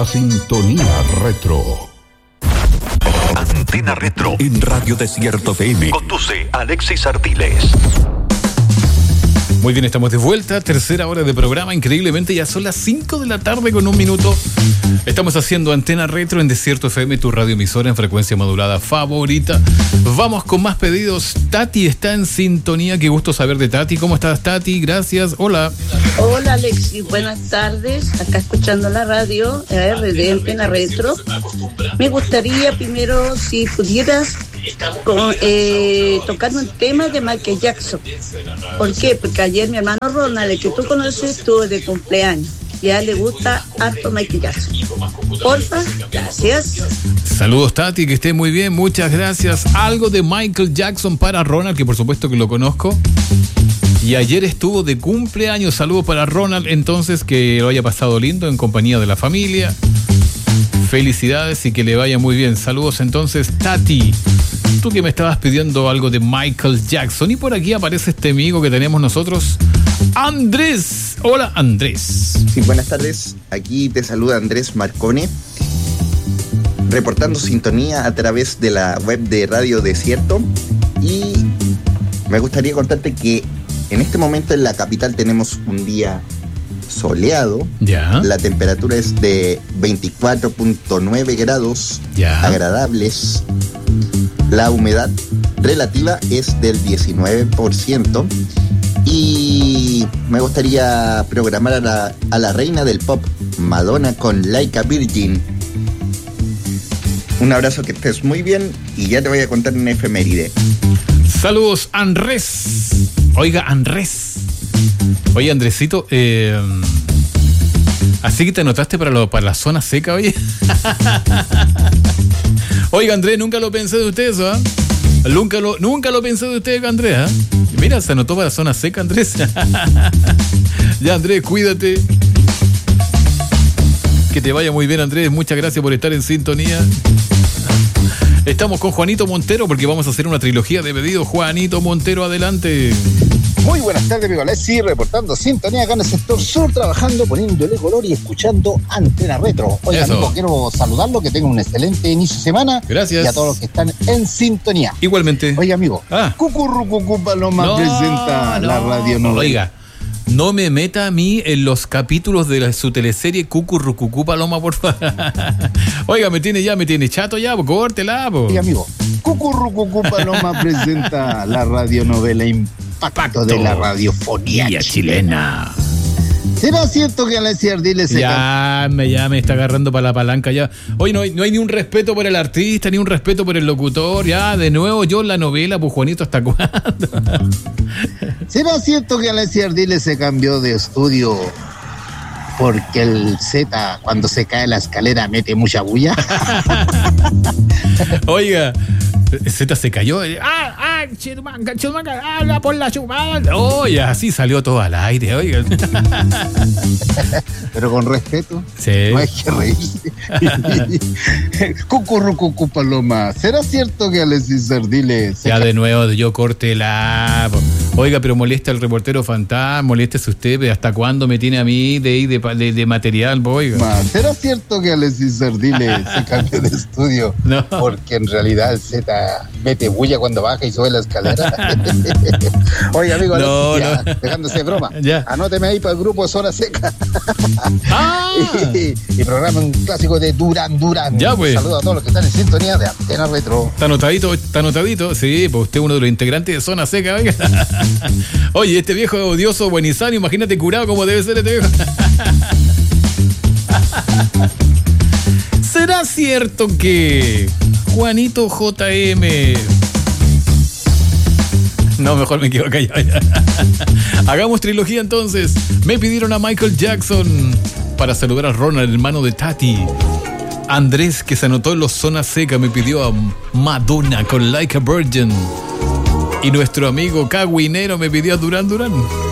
Sintonía Retro. Antena Retro En Radio Desierto FM. conduce Alexis Ardiles. Muy bien, estamos de vuelta, tercera hora de programa, increíblemente ya son las 5 de la tarde con 1 minuto. Estamos haciendo Antena Retro en Desierto FM, tu radioemisora en frecuencia modulada favorita. Vamos con más pedidos. Tati está en sintonía, qué gusto saber de Tati. ¿Cómo estás, Tati? Gracias, hola. Hola Alexis, buenas tardes, acá escuchando la radio de Antena Retro. Me gustaría primero, si pudieras, tocar un tema de Michael Jackson. ¿Por qué? Porque ayer mi hermano Ronald, el que tú conoces, estuvo de cumpleaños. Ya le gusta harto Michael Jackson. Porfa, gracias. Saludos, Tati, que esté muy bien, muchas gracias. Algo de Michael Jackson para Ronald, que por supuesto que lo conozco. Y ayer estuvo de cumpleaños. Saludos para Ronald, entonces, que lo haya pasado lindo en compañía de la familia. Felicidades y que le vaya muy bien. Saludos entonces, Tati. Tú que me estabas pidiendo algo de Michael Jackson. Y por aquí aparece este amigo que tenemos nosotros, Andrés. Hola, Andrés. Sí, buenas tardes. Aquí te saluda Andrés Marcone, reportando sintonía a través de la web de Radio Desierto. Y me gustaría contarte que en este momento en la capital tenemos un día soleado. Ya. La temperatura es de 24.9 grados, Ya. agradables. La humedad relativa es del 19%. Y me gustaría programar a la reina del pop, Madonna, con Like a Virgin. Un abrazo, que estés muy bien, y ya te voy a contar una efeméride. Saludos, Andrés. Oiga, Andrés. Oye, Andresito, así que te anotaste para la zona seca, oye. Oiga, Andrés, nunca lo pensé de usted eso, ¿ah? Nunca lo pensé de usted, Andrés, ¿ah? Mira, se anotó para la zona seca, Andrés. Ya, Andrés, cuídate. Que te vaya muy bien, Andrés. Muchas gracias por estar en sintonía. Estamos con Juanito Montero porque vamos a hacer una trilogía de pedidos. Juanito Montero, adelante. Muy buenas tardes, amigo Alexis, reportando sintonía acá en el sector sur, trabajando, poniéndole color y escuchando Antena Retro. Oiga, Eso. amigo, quiero saludarlo, que tengan un excelente inicio de semana. Gracias. Y a todos los que están en sintonía. Igualmente. Oiga, amigo, Ah. Cucurrucucú Paloma presenta la radio novela. Oiga, no me meta a mí en los capítulos de su teleserie Cucurrucucú Paloma, por favor. Oiga, me tiene chato ya, córtela, po. Oiga, amigo, Cucurrucucú Paloma presenta la radionovela Impacto de la radiofonía chilena. ¿Será cierto que Alexis Ardiles se Ya me está agarrando para la palanca ya. Hoy no hay ni un respeto por el artista, ni un respeto por el locutor. Ya, de nuevo yo en la novela, pues Juanito, ¿hasta cuándo? ¿Será cierto que Alexis Ardiles se cambió de estudio porque el Z, cuando se cae la escalera, mete mucha bulla? Oiga, Z se cayó. Chumanca, habla por la chumada. Oye, así salió todo al aire, oiga. Pero con respeto, Sí. no hay que reír. Cucurrucucú Paloma, ¿será cierto que Alexis Ardiles se Ya de nuevo, yo córtela. Oiga, pero molesta al reportero fantasma, moléstese usted. ¿Hasta cuándo me tiene a mí de material, oiga? ¿Será cierto que Alexis Ardiles se cambió de estudio? No. Porque en realidad el Z mete bulla cuando baja y sube la escalera. Oye, amigo, No, Alexis, no. dejándose de broma. Ya. Anóteme ahí para el grupo Zona Seca. ¡Ah! y programa un clásico de Duran Duran. Ya, pues. Saludos a todos los que están en sintonía de Antena Retro. Está anotadito. Sí, pues usted es uno de los integrantes de Zona Seca, oiga. Oye, este viejo odioso, buenizano, imagínate curado como debe ser este viejo. ¿Será cierto que Juanito JM... No, mejor me quedo callado ya. Hagamos trilogía entonces. Me pidieron a Michael Jackson para saludar a Ronald, hermano de Tati. Andrés, que se anotó en los Zona Seca, me pidió a Madonna con Like a Virgin. Y nuestro amigo Caguinero me pidió a Duran Duran.